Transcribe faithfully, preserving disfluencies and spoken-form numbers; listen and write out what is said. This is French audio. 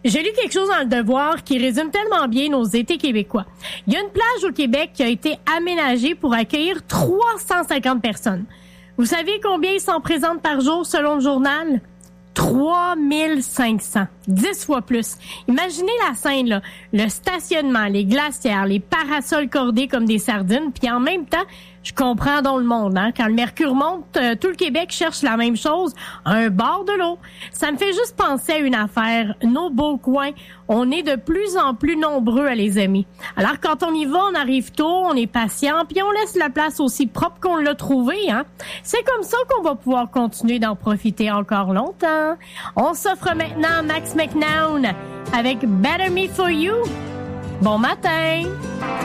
J'ai lu quelque chose dans le Devoir qui résume tellement bien nos étés québécois. Il y a une plage au Québec qui a été aménagée pour accueillir trois cent cinquante personnes. Vous savez combien ils s'en présentent par jour selon le journal? trois mille cinq cents. dix fois plus. Imaginez la scène, là. Le stationnement, les glacières, les parasols cordés comme des sardines, puis en même temps, je comprends dans le monde, hein. Quand le mercure monte, euh, tout le Québec cherche la même chose, un bord de l'eau. Ça me fait juste penser à une affaire. Nos beaux coins, on est de plus en plus nombreux à les aimer. Alors, quand on y va, on arrive tôt, on est patient, puis on laisse la place aussi propre qu'on l'a trouvé, hein. C'est comme ça qu'on va pouvoir continuer d'en profiter encore longtemps. On s'offre maintenant Max McNown avec Better Me For You. Bon matin!